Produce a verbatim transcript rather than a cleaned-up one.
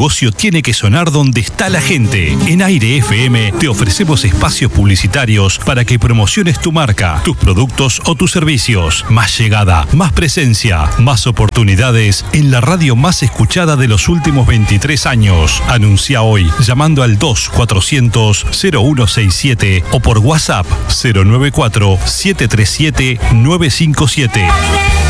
negocio tiene que sonar donde está la gente. En Aire F M te ofrecemos espacios publicitarios para que promociones tu marca, tus productos o tus servicios. Más llegada, más presencia, más oportunidades en la radio más escuchada de los últimos veintitrés años. Anuncia hoy llamando al dos cuatrocientos cero uno seis siete o por WhatsApp cero nueve cuatro siete tres siete nueve cinco siete.